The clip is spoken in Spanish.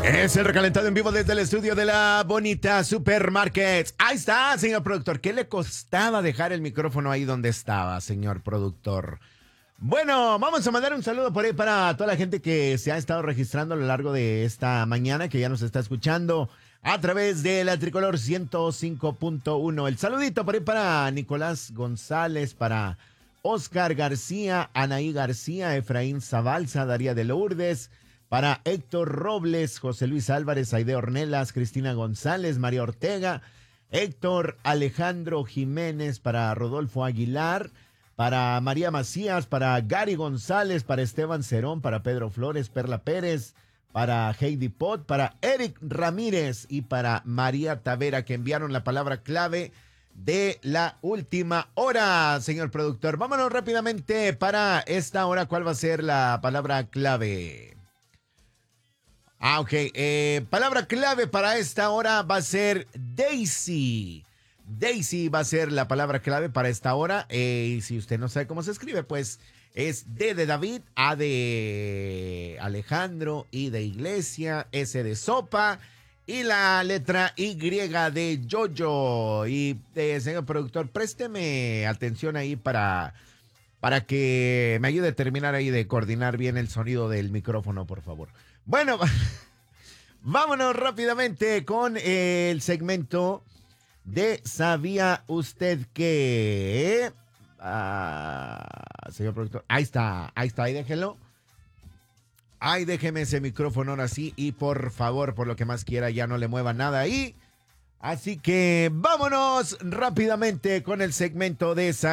Es el recalentado en vivo desde el estudio de la bonita Supermarkets. Ahí está, señor productor. ¿Qué le costaba dejar el micrófono ahí donde estaba, señor productor? Bueno, vamos a mandar un saludo por ahí para toda la gente que se ha estado registrando a lo largo de esta mañana, que ya nos está escuchando a través de la Tricolor 105.1. El saludito por ahí para Nicolás González, para Oscar García, Anaí García, Efraín Zabalza, Daría de Lourdes, para Héctor Robles, José Luis Álvarez, Aide Ornelas, Cristina González, María Ortega, Héctor Alejandro Jiménez, para Rodolfo Aguilar, para María Macías, para Gary González, para Esteban Cerón, para Pedro Flores, Perla Pérez, para Heidi Pot, para Eric Ramírez y para María Tavera, que enviaron la palabra clave de la última hora, señor productor. Vámonos rápidamente para esta hora. ¿Cuál va a ser la palabra clave? Ok. Palabra clave para esta hora va a ser Daisy. Daisy va a ser la palabra clave para esta hora. Y si usted no sabe cómo se escribe, pues es D de David, A de Alejandro, I de Iglesia, S de Sopa y la letra Y de Yoyo. Y señor productor, présteme atención ahí para que me ayude a terminar ahí de coordinar bien el sonido del micrófono, por favor. Bueno, vámonos rápidamente con el segmento de ¿Sabía usted que? Señor productor, ahí está, ahí déjelo. Ahí déjeme ese micrófono ahora sí y por favor, por lo que más quiera, ya no le mueva nada ahí. Así que vámonos rápidamente con el segmento de